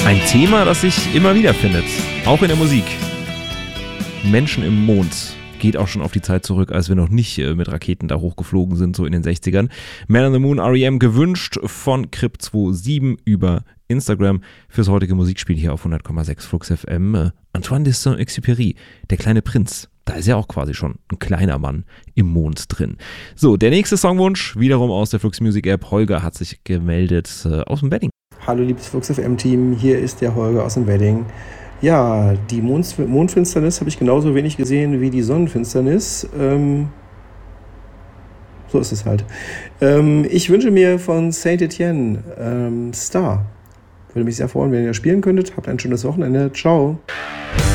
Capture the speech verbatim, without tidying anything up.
Ein Thema, das sich immer wieder findet, auch in der Musik. Menschen im Mond. Geht auch schon auf die Zeit zurück, als wir noch nicht äh, mit Raketen da hochgeflogen sind, so in den sechzigern. Man on the Moon, R E M, gewünscht von Crip siebenundzwanzig über Instagram fürs heutige Musikspiel hier auf hundert Komma sechs Flux F M. Äh, Antoine de Saint-Exupéry, der kleine Prinz. Da ist ja auch quasi schon ein kleiner Mann im Mond drin. So, der nächste Songwunsch, wiederum aus der Flux Music App. Holger hat sich gemeldet äh, aus dem Wedding. Hallo liebes Flux F M-Team, hier ist der Holger aus dem Wedding. Ja, die Mond- Mondfinsternis habe ich genauso wenig gesehen wie die Sonnenfinsternis. Ähm, so ist es halt. Ähm, ich wünsche mir von Saint Etienne ähm, Star. Würde mich sehr freuen, wenn ihr spielen könntet. Habt ein schönes Wochenende. Ciao.